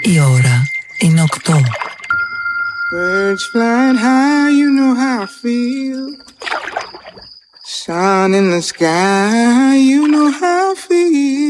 Η ώρα είναι 8. Birds flying high, you know how I feel. Sun in the sky, you know how I feel.